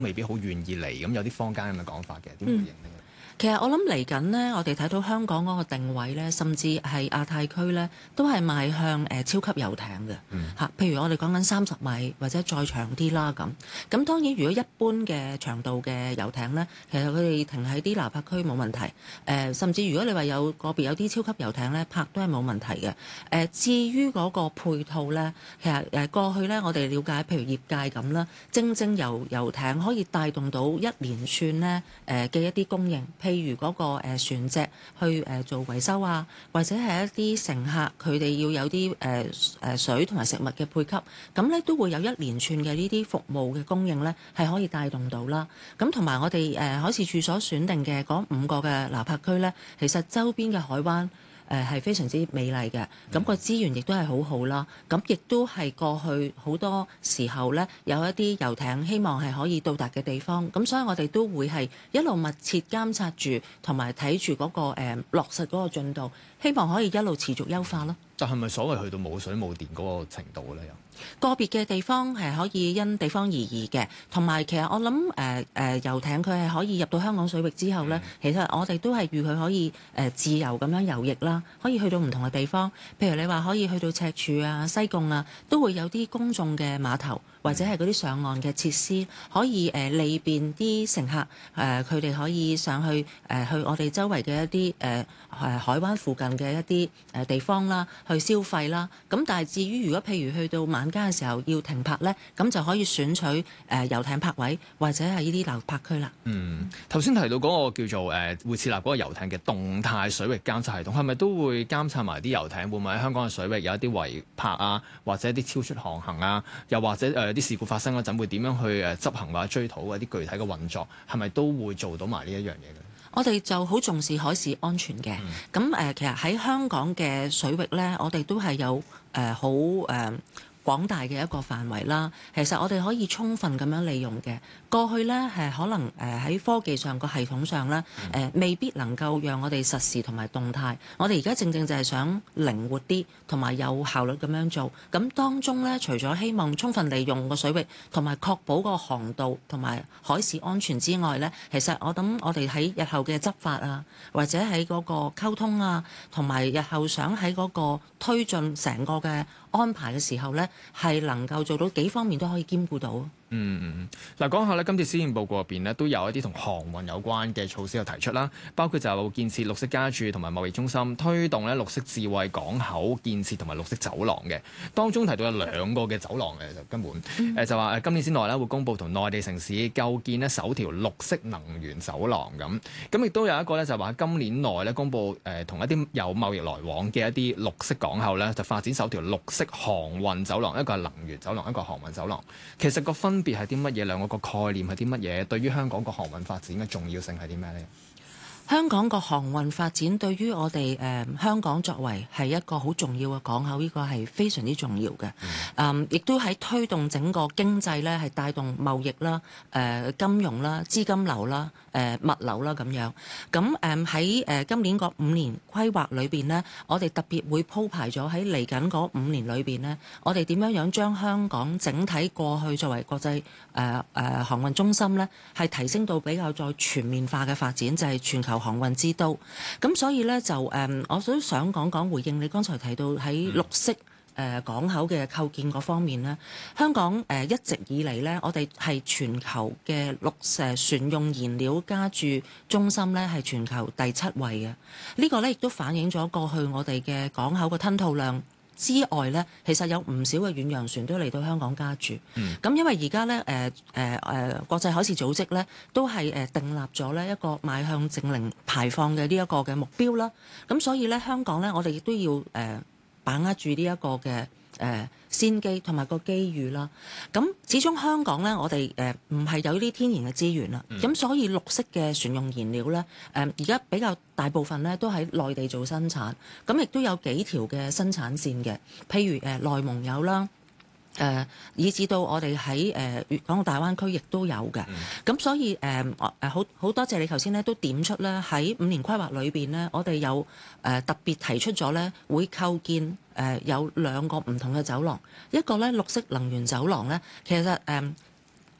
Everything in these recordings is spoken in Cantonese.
未必好願意嚟，咁有啲坊間咁嘅講法嘅，點回應呢？ 其實我諗嚟緊呢，我哋睇到香港嗰個定位呢，甚至係亞太區呢，都係邁向超級遊艇嘅嚇。譬如我哋講緊30米或者再長啲啦咁。咁當然，如果一般嘅長度嘅遊艇呢，其實佢哋停喺啲南泊區冇問題。甚至如果你話有個別有啲超級遊艇呢，泊都係冇問題嘅。至於嗰個配套呢，其實過去呢，我哋了解，譬如業界咁啦，正由遊艇可以帶動到一連串呢嘅一啲供應。譬如嗰個船隻去做維修啊，或者係一啲乘客佢哋要有啲水同埋食物嘅配給，咁咧都會有一連串嘅呢啲服務嘅供應咧，係可以帶動到啦。咁同埋我哋海事處所選定嘅嗰5個嘅南泊區咧，其實周邊嘅海灣係非常之美麗嘅，咁個資源亦都係好好啦。咁亦都係過去好多時候呢，有一啲遊艇希望係可以到達嘅地方。咁所以我哋都會係一路密切監察住，同埋睇住嗰個落實嗰個進度，希望可以一路持續優化咯。 但係咪所謂去到冇水冇電嗰個程度咧？又個別嘅地方係可以因地方而異嘅，同埋其實我諗遊艇佢係可以入到香港水域之後呢，其實我哋都係預佢可以自由咁樣遊弋啦，可以去到唔同嘅地方。譬如你話可以去到赤柱啊、西貢啊，都會有啲公眾嘅碼頭或者係嗰啲上岸嘅設施，可以利便啲乘客佢哋可以上去去我哋周圍嘅一啲海灣附近嘅一啲地方啦，去消費啦。咁但係至於如果譬如去到晚間嘅時候要停泊呢，咁就可以選取遊艇泊位或者係呢啲流泊區啦。 頭先提到嗰個叫做會設立嗰個遊艇嘅動態水域監測系統，係咪都會監察埋啲遊艇會唔會喺香港嘅水域有一啲違泊啊，或者一啲超出航行啊，又或者有啲事故發生嗰陣會點樣去執行或者追討嗰啲具體嘅運作，係咪都會做到埋呢一樣嘢嘅？ 我哋就好重視海事安全嘅。咁其實喺香港嘅水域呢，我哋都係有好廣大嘅一個範圍啦。其實我哋可以充分咁樣利用嘅。過去呢，係可能喺科技上個系統上呢，未必能夠讓我哋實時同埋動態。我哋而家正正就係想靈活啲同埋有效率咁樣做。咁當中呢，除咗希望充分利用個水域同埋確保個航道同埋海事安全之外呢，其實我諗我哋喺日後嘅執法啊，或者喺嗰個溝通啊，同埋日後想喺嗰個推進成個嘅安排嘅時候呢，係能夠做到幾方面都可以兼顧到。 嗱，講下咧，今次施政報告入邊咧都有一啲同航運有關嘅措施有提出啦，包括就建設綠色家駐同埋貿易中心，推動咧綠色智慧港口建設同埋綠色走廊嘅。當中提到有2個嘅走廊嘅，就根本就話今年之內咧會公布同內地城市構建咧首條綠色能源走廊咁亦都有一個咧就話今年內咧公布同一啲有貿易來往嘅一啲綠色港口咧就發展首條綠色航運走廊，一個係能源走廊，一個航運走廊。其實個分別係啲乜嘢？兩個概念係啲乜嘢？對於香港個航運發展嘅重要性係啲咩呢？ 香港個航運發展對於我哋香港作為係一個好重要嘅港口，呢個係非常之重要嘅。亦都喺推動整個經濟咧，係帶動貿易啦、金融啦、資金流啦、物流啦咁樣。咁喺今年個5年規劃裏邊呢，我哋特別會鋪排咗喺嚟緊嗰5年裏邊呢，我哋點樣將香港整體過去作為國際航運中心呢，係提升到比較再全面化嘅發展，就係全球航運之都。咁所以呢，就我都想講回應你剛才提到喺綠色港口嘅構建嗰方面呢，香港一直以嚟呢，我哋係全球嘅船用燃料加注中心呢，係全球第7位嘅。呢個呢，亦都反映咗過去我哋嘅港口嘅吞吐量之外呢，其實有唔少嘅遠洋船都嚟到香港加注。咁因為而家呢，國際海事組織呢都係訂立咗呢一個邁向淨零排放嘅呢一個嘅目標啦。咁所以呢，香港呢，我哋亦都要把握住呢一個嘅先機同埋個機遇啦。咁始終香港呢，我哋唔係有啲天然嘅資源啦。咁所以綠色嘅船用燃料呢，而家比較大部分呢都喺內地做生產。咁亦都有幾條嘅生產線嘅，譬如內蒙有啦。以至到我哋喺粵港澳大灣區亦都有嘅。咁所以好多謝你頭先咧都點出咧，喺5年規劃裏邊呢，我哋有特別提出咗咧會構建有2個唔同嘅走廊，一個咧綠色能源走廊咧，其實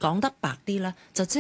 講得白啲咧，就即